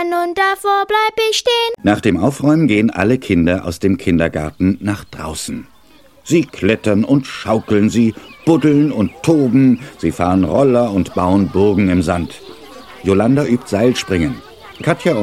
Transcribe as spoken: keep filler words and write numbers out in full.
und davor bleib ich stehen. Nach dem Aufräumen gehen alle Kinder aus dem Kindergarten nach draußen. Sie klettern und schaukeln, sie buddeln und toben, sie fahren Roller und bauen Burgen im Sand. Jolanda übt Seilspringen. Katja